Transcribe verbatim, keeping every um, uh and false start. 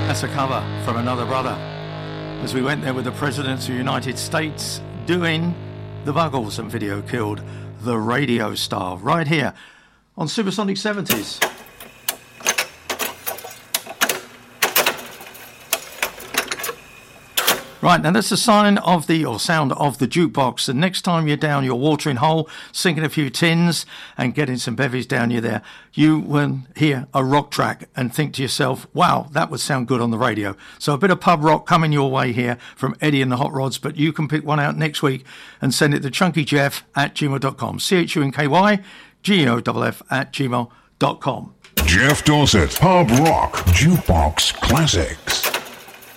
That's a cover from Another Brother, as we went there with the Presidents of the United States doing the Buggles, and Video Killed the radio star right here on Supersonic seventies. Right, now that's the sign of the, or sound of the jukebox. And next time you're down your watering hole, sinking a few tins and getting some bevies down you there, you will hear a rock track and think to yourself, wow, that would sound good on the radio. So a bit of pub rock coming your way here from Eddie and the Hot Rods, but you can pick one out next week and send it to chunkyjeff at gmail dot com. C H U N K Y G E O F F at gmail dot com. Jeff Dorset, Pub Rock Jukebox Classics.